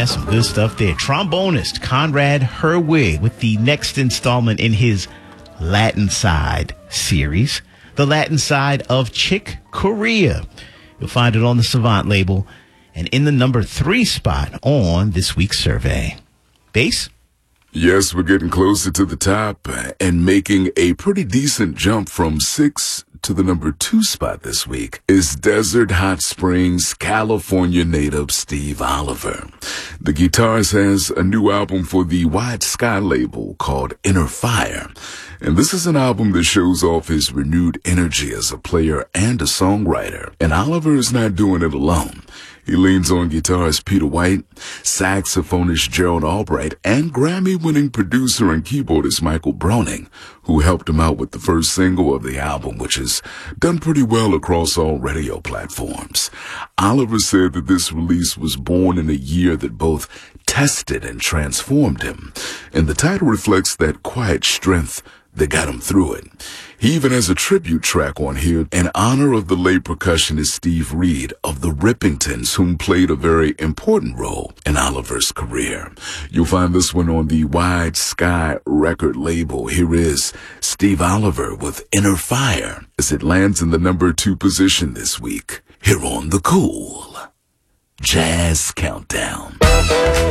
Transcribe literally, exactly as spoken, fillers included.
some good stuff there. Trombonist Conrad Herwig with the next installment in his Latin Side series, the Latin Side of Chick Corea. You'll find it on the Savant label and in the number three spot on this week's survey. Bass? Yes, we're getting closer to the top and making a pretty decent jump from six to the number two spot this week is Desert Hot Springs, California native Steve Oliver. The guitarist has a new album for the Wide Sky label called Inner Fire. And this is an album that shows off his renewed energy as a player and a songwriter. And Oliver is not doing it alone. He leans on guitarist Peter White, saxophonist Gerald Albright, and Grammy-winning producer and keyboardist Michael Broning, who helped him out with the first single of the album, which has done pretty well across all radio platforms. Oliver said that this release was born in a year that both tested and transformed him, and the title reflects that quiet strength that got him through it. He even has a tribute track on here in honor of the late percussionist Steve Reed of the Rippingtons, whom played a very important role in Oliver's career. You'll find this one on the Wide Sky record label. Here is Steve Oliver with Inner Fire as it lands in the number two position this week here on the Cool Jazz Countdown.